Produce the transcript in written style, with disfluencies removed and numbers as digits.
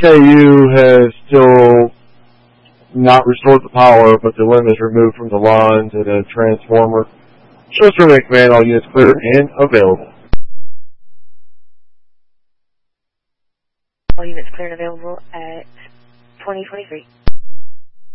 KU has still not restored the power, but the limb is removed from the lines at a transformer. Shows from command, all units clear and available. All units clear and available at 2023.